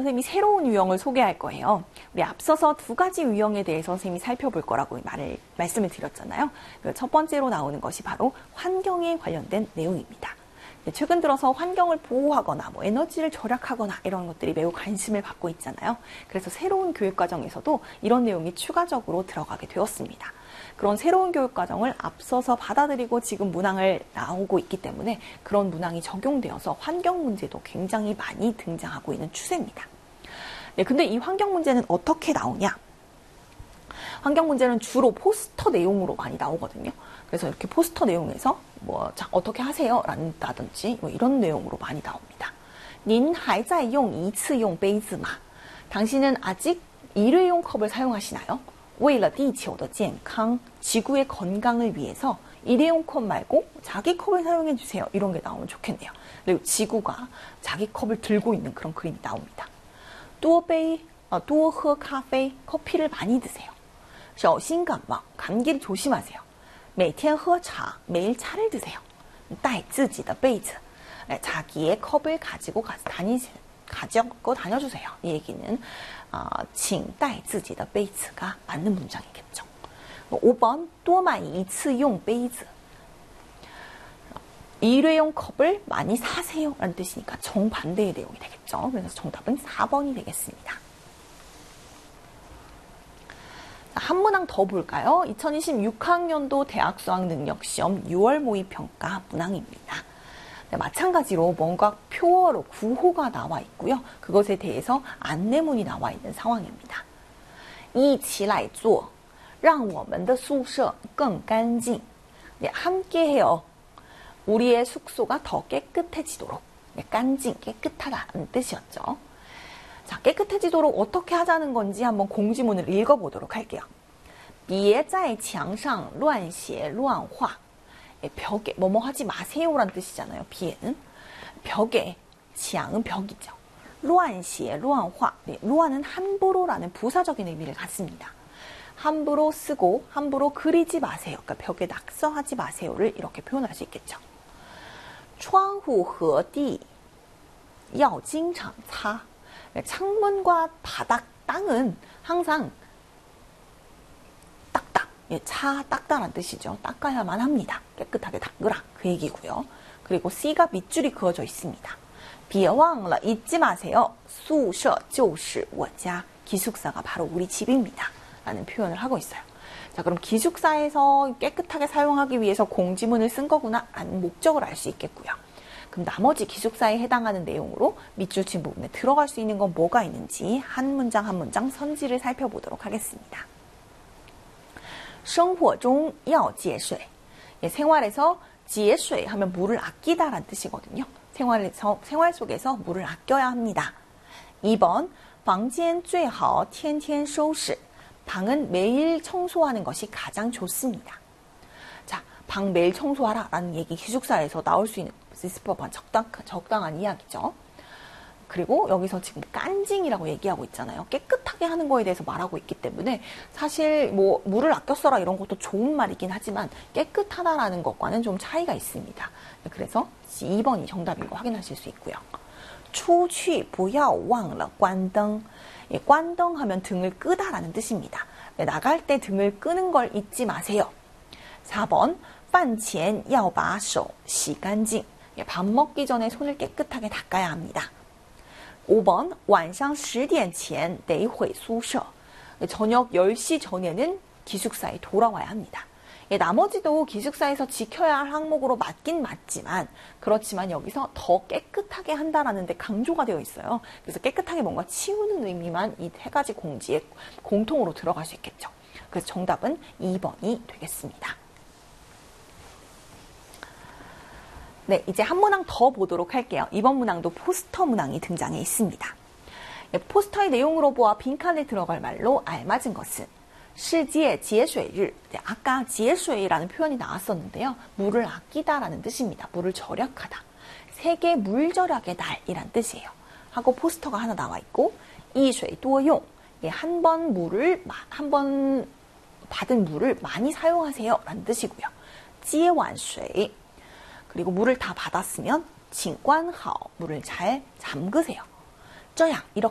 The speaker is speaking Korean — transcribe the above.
선생님이 새로운 유형을 소개할 거예요. 우리 앞서서 두 가지 유형에 대해서 선생님이 살펴볼 거라고 말씀을 드렸잖아요. 첫 번째로 나오는 것이 바로 환경에 관련된 내용입니다. 최근 들어서 환경을 보호하거나 에너지를 절약하거나 이런 것들이 매우 관심을 받고 있잖아요. 그래서 새로운 교육과정에서도 이런 내용이 추가적으로 들어가게 되었습니다. 그런 새로운 교육과정을 앞서서 받아들이고 지금 문항을 나오고 있기 때문에 그런 문항이 적용되어서 환경 문제도 굉장히 많이 등장하고 있는 추세입니다. 네, 근데 이 환경 문제는 어떻게 나오냐? 환경 문제는 주로 포스터 내용으로 많이 나오거든요. 그래서 이렇게 포스터 내용에서 자, 어떻게 하세요? 라든지 이런 내용으로 많이 나옵니다. 您还在用一次用杯子吗? 당신은 아직 일회용 컵을 사용하시나요? 为了地球的健康, 지구의 건강을 위해서 일회용 컵 말고 자기 컵을 사용해 주세요. 이런 게 나오면 좋겠네요. 그리고 지구가 자기 컵을 들고 있는 그런 그림이 나옵니다. 多喝咖啡, 커피를 많이 드세요. 小心感冒, 감기를 조심하세요. 每天喝茶, 매일 차를 드세요. 带自己的杯子, 자기의 컵을 가지고 다녀주세요. 이 얘기는 请带自己的杯子가 맞는 문장이겠죠. 5번 多买一次用杯子. 일회용 컵을 많이 사세요 라는 뜻이니까 정반대의 내용이 되겠죠. 그래서 정답은 4번이 되겠습니다. 한 문항 더 볼까요? 2026학년도 대학수학능력시험 6월 모의평가 문항입니다. 네, 마찬가지로 뭔가 표어로 구호가 나와 있고요. 그것에 대해서 안내문이 나와 있는 상황입니다. 一起来做,让我们的宿舍更干净. 네, 함께해요. 우리의 숙소가 더 깨끗해지도록. 네, 깐징, 깨끗하다는 뜻이었죠. 자, 깨끗해지도록 어떻게 하자는 건지 한번 공지문을 읽어보도록 할게요. 别在墙上乱写乱画. 벽에 뭐뭐 하지 마세요라는 뜻이잖아요. 비에는 벽에, 지앙은 벽이죠. 乱写乱画. 네, 乱은 함부로라는 부사적인 의미를 갖습니다. 함부로 쓰고 함부로 그리지 마세요. 그러니까 벽에 낙서하지 마세요를 이렇게 표현할 수 있겠죠. 窗户和地要经常擦. 창문과 바닥, 땅은 항상 닦다. 닦다라는 뜻이죠. 닦아야만 합니다. 깨끗하게 닦으라. 그 얘기고요. 그리고 C가 밑줄이 그어져 있습니다. 别忘了, 잊지 마세요. 宿舍就是我家. 기숙사가 바로 우리 집입니다. 라는 표현을 하고 있어요. 자, 그럼 기숙사에서 깨끗하게 사용하기 위해서 공지문을 쓴 거구나 라는 목적을 알 수 있겠고요. 그럼 나머지 기숙사에 해당하는 내용으로 밑줄 친 부분에 들어갈 수 있는 건 뭐가 있는지 한 문장 한 문장 선지를 살펴보도록 하겠습니다. 生活中要节水. 생활에서 节水 하면 물을 아끼다라는 뜻이거든요. 생활 속에서 물을 아껴야 합니다. 2번 房间最好天天收拾. 방은 매일 청소하는 것이 가장 좋습니다. 자, 방 매일 청소하라 라는 얘기 기숙사에서 나올 수 있을 법한 적당한 이야기죠. 그리고 여기서 지금 깐징이라고 얘기하고 있잖아요. 깨끗하게 하는 거에 대해서 말하고 있기 때문에 사실 물을 아껴 써라 이런 것도 좋은 말이긴 하지만 깨끗하다라는 것과는 좀 차이가 있습니다. 그래서 2번이 정답인 거 확인하실 수 있고요. 出去不要忘了关灯.关灯 하면 등을 끄다라는 뜻입니다. 나갈 때 등을 끄는 걸 잊지 마세요. 4번 饭前要把手洗干净. 밥 먹기 전에 손을 깨끗하게 닦아야 합니다. 5번 晚上10点前得回宿舍. 저녁 10시 전에는 기숙사에 돌아와야 합니다. 나머지도 기숙사에서 지켜야 할 항목으로 맞긴 맞지만 그렇지만 여기서 더 깨끗하게 한다라는 데 강조가 되어 있어요. 그래서 깨끗하게 뭔가 치우는 의미만 이 세 가지 공지에 공통으로 들어갈 수 있겠죠. 그래서 정답은 2번이 되겠습니다. 네, 이제 한 문항 더 보도록 할게요. 이번 문항도 포스터 문항이 등장해 있습니다. 포스터의 내용으로 보아 빈칸에 들어갈 말로 알맞은 것은 世界节水日. 아까 节水라는 표현이 나왔었는데요. 물을 아끼다라는 뜻입니다. 물을 절약하다. 세계 물절약의 날이란 뜻이에요. 하고 포스터가 하나 나와 있고 一水多用. 한 번 받은 물을 많이 사용하세요 라는 뜻이고요. 接完水. 그리고 물을 다 받았으면 请关好. 물을 잘 잠그세요. 这样 이렇게